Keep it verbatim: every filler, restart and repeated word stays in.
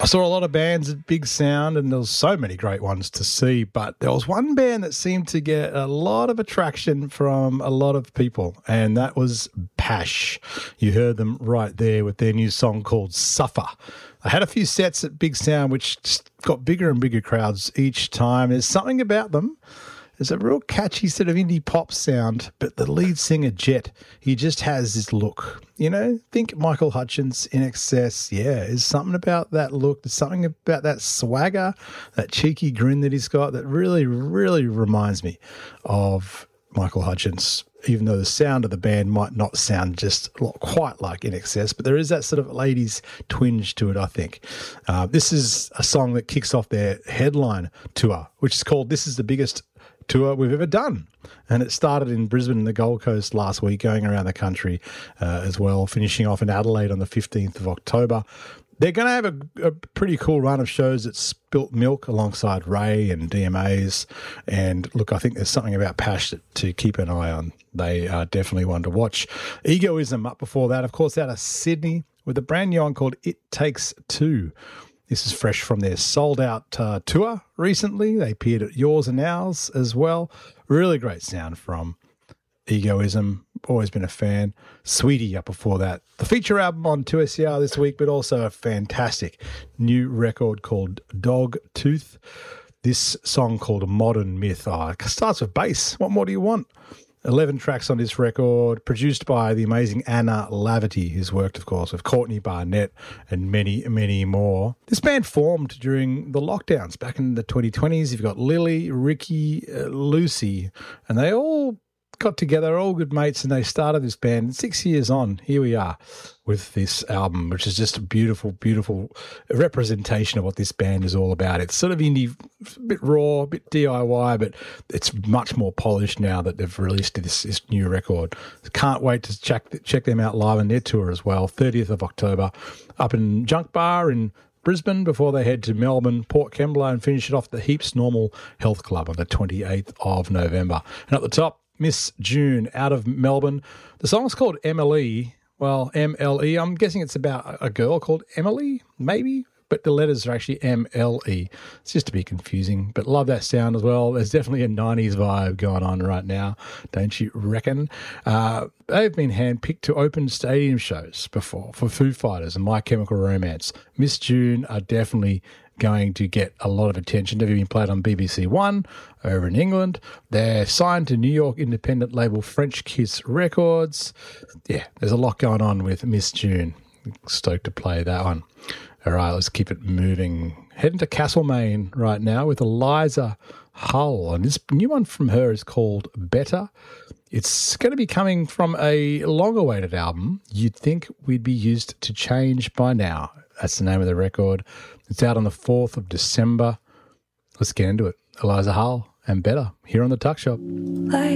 I saw a lot of bands at Big Sound, and there was so many great ones to see, but there was one band that seemed to get a lot of attraction from a lot of people, and that was Pash. You heard them right there with their new song called Suffer. I had a few sets at Big Sound which just got bigger and bigger crowds each time. There's something about them. There's a real catchy sort of indie pop sound, but the lead singer, Jet, he just has this look. You know, think Michael Hutchence, I N X S. Yeah, there's something about that look. There's something about that swagger, that cheeky grin that he's got that really, really reminds me of Michael Hutchence, even though the sound of the band might not sound just quite like I N X S, but there is that sort of ladies twinge to it, I think. Uh, this is a song that kicks off their headline tour, which is called This Is the Biggest Tour We've Ever Done. And it started in Brisbane and the Gold Coast last week, going around the country uh, as well, finishing off in Adelaide on the fifteenth of October. They're going to have a, a pretty cool run of shows at Spilt Milk alongside Ray and D M As. And look, I think there's something about Pash that, to keep an eye on. They are definitely one to watch. Egoism up before that, of course, out of Sydney with a brand new one called It Takes Two. This is fresh from their sold-out uh, tour recently. They appeared at Yours and Ours as well. Really great sound from Egoism. Always been a fan. Sweetie up before that. The feature album on two S E R this week, but also a fantastic new record called Dog Tooth. This song called Modern Myth. Oh, it starts with bass. What more do you want? eleven tracks on this record, produced by the amazing Anna Laverty, who's worked, of course, with Courtney Barnett and many, many more. This band formed during the lockdowns back in the twenty twenties. You've got Lily, Ricky, uh, Lucy, and they all got together, all good mates, and they started this band. Six years on, here we are with this album, which is just a beautiful, beautiful representation of what this band is all about. It's sort of indie, a bit raw, a bit D I Y, but it's much more polished now that they've released this, this new record. Can't wait to check check them out live on their tour as well, thirtieth of October, up in Junk Bar in Brisbane before they head to Melbourne, Port Kembla, and finish it off at the Heaps Normal Health Club on the twenty-eighth of November. And at the top, Miss June out of Melbourne. The song's called Emily. Well, M L E. I'm guessing it's about a girl called Emily, maybe, but the letters are actually M L E. It's just to be confusing, but love that sound as well. There's definitely a nineties vibe going on right now, don't you reckon? Uh, they've been handpicked to open stadium shows before for Foo Fighters and My Chemical Romance. Miss June are definitely going to get a lot of attention. They've been played on B B C One over in England. They're signed to New York independent label French Kiss Records. Yeah, there's a lot going on with Miss June. Stoked to play that one. All right, let's keep it moving. Heading to Castlemaine right now with Eliza Hull. And this new one from her is called Better. It's going to be coming from a long-awaited album. You'd think we'd be used to change by now. That's the name of the record. It's out on the fourth of December. Let's get into it. Eliza Hull and Better here on The Tuck Shop. Like